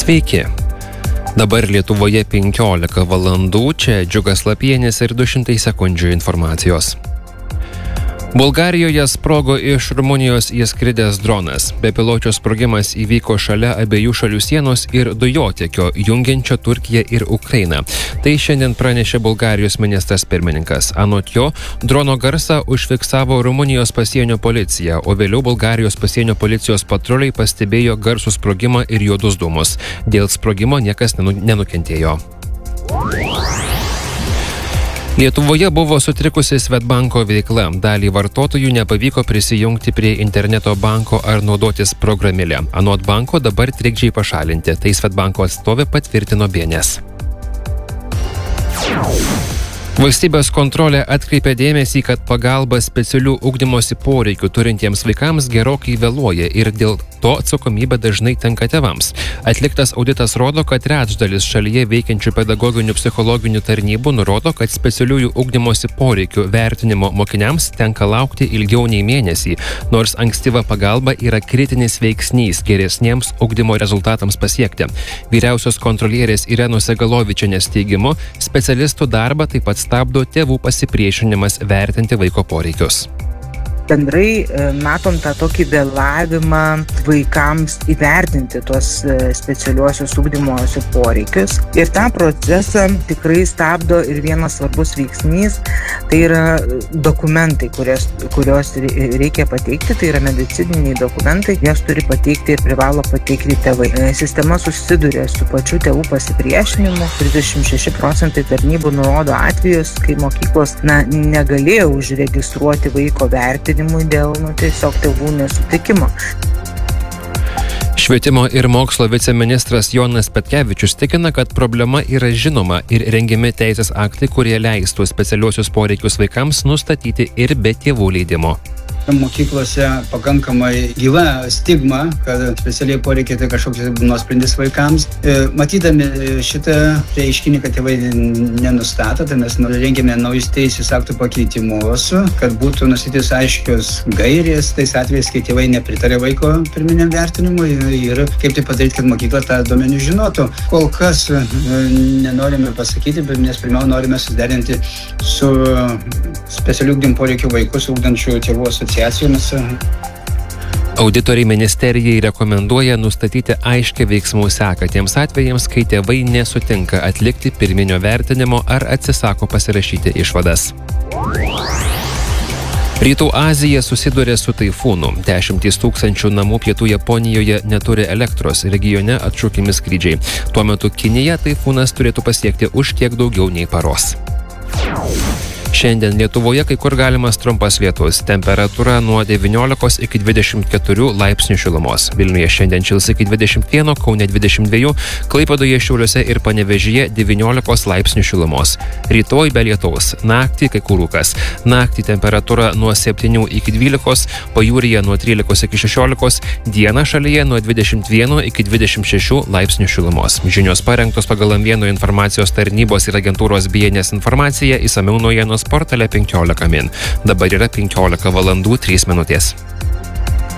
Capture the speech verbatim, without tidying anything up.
Sveiki. Dabar Lietuvoje penkiolika valandų, čia Džiugas Lapienis ir du šimtai sekundžių informacijos. Bulgarijoje sprogo iš Rumunijos įskridęs dronas. Bepiločio sprogimas įvyko šalia abiejų šalių sienos ir dujotiekio, jungiančio Turkiją ir Ukrainą. Tai šiandien pranešė Bulgarijos ministras pirmininkas. Anot jo, drono garsą užfiksavo Rumunijos pasienio policija, o vėliau Bulgarijos pasienio policijos patruliai pastebėjo garsų sprogimą ir juodus dūmus. Dėl sprogimo niekas nenukentėjo. Lietuvoje buvo sutrikusi Svedbanko veikla. Dalį vartotojų nepavyko prisijungti prie interneto banko ar naudotis programėlę. Anot banko dabar trikdžiai pašalinti. Tai Svedbanko atstovė patvirtino B N S. Valstybės kontrolė atkreipė dėmesį, kad pagalba specialių ugdymosi poreikių turintiems vaikams gerokai vėluoja ir dėl to atsakomybė dažnai tenka tėvams. Atliktas auditas rodo, kad trečdalis šalyje veikiančių pedagoginių psichologinių tarnybų nurodo, kad specialiųjų ugdymosi poreikių vertinimo mokiniams tenka laukti ilgiau nei mėnesį, nors ankstyva pagalba yra kritinis veiksnys geresniems ugdymo rezultatams pasiekti. Vyriausios kontrolierės Irenos Segalovičienės teigimu, specialistų darbą taip pat stabdo tėvų pasipriešinimas vertinti vaiko poreikius. Bendrai matom tą tokį vėlavimą vaikams įvertinti tuos specialiuosius ugdymosi poreikius. Ir tą procesą tikrai stabdo ir vienas svarbus veiksnys, tai yra dokumentai, kurios, kurios reikia pateikti, tai yra medicininiai dokumentai, jas turi pateikti ir privalo pateikti tėvai. Sistema susiduria su pačiu tėvų pasipriešinimu. trisdešimt šeši procentai tarnybų nurodo atvejus, kai mokyklos na, negalėjo užregistruoti vaiko vertinimą dėl nu, tiesiog tėvų nesutikimo. Švietimo ir mokslo viceministras Jonas Petkevičius tikina, kad problema yra žinoma ir rengiami teisės aktai, kurie leistų specialiuosius poreikius vaikams nustatyti ir be tėvų leidimo. Mokyklose pakankamai gyva stigma, kad specialiai poreikiai tai kažkoks nuosprendis vaikams. Matydami šitą reiškinį, kad tėvai nenustato, tai mes rengėme naujus teisės aktų pakeitimus, kad būtų nustatytos aiškios gairės tais atvejais, kai tėvai nepritarė vaiko pirminiam vertinimui ir kaip tai padaryti, kad mokykla tą duomenį žinotų. Kol kas nenorime pasakyti, bet mes pirmiau norime susiderinti su specialių ugdymo poreikių vaikus ugdančių tėvų asociacijomis. Auditoriai ministerijai rekomenduoja nustatyti aiškią veiksmų seką tiems atvejams, kai tėvai nesutinka atlikti pirminio vertinimo ar atsisako pasirašyti išvadas. Rytų Azija susiduria su taifūnu. Dešimtys tūkstančių namų pietų Japonijoje neturi elektros, regione atšaukiami skrydžiai. Tuo metu Kinija taifūnas turėtų pasiekti už kiek daugiau nei paros. Šiandien Lietuvoje kai kur galimas trumpas lietus. Temperatūra nuo devyniolikos iki dvidešimt keturių laipsnių šilumos. Vilniuje šiandien šils iki dvidešimt vieno, Kaune dvidešimt dviejų, Klaipėdoje, Šiauliuose ir Panevėžyje devyniolikos laipsnių šilumos. Rytoj be lietaus. Naktį kai kur rūkas. Naktį temperatūra nuo septynių iki dvylikos, pajūryje nuo trylikos iki šešiolikos, dieną šalyje nuo dvidešimt vieno iki dvidešimt šešių laipsnių šilumos. Žinios parengtos pagal M vieno informacijos tarnybos ir agentūros B N S informaciją, išsamiau naujienos portale penkiolika min. Dabar yra penkiolika valandų trys minutės.